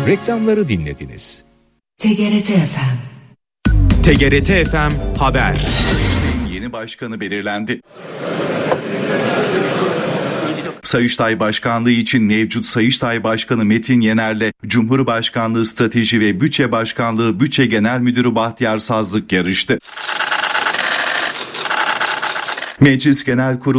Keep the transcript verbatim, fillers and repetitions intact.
Reklamları dinlediniz. T G R T F M. T G R T F M Haber. Yeni başkanı belirlendi. Sayıştay Başkanlığı için mevcut Sayıştay Başkanı Metin Yener'le Cumhurbaşkanlığı Strateji ve Bütçe Başkanlığı Bütçe Genel Müdürü Bahtiyar Sazlık yarıştı. Meclis Genel Kurulu